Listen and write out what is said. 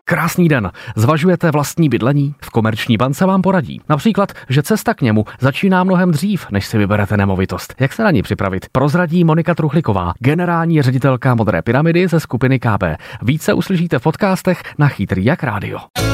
Krásný den. Zvažujete vlastní bydlení? V Komerční bance vám poradí. Například, že cesta k němu začíná mnohem dřív, než si vyberete nemovitost. Jak se na ní připravit? Prozradí Monika Truchliková, generální ředitelka Modré pyramidy ze skupiny KB. Více uslyšíte v podcastech na Chytrý jak rádio.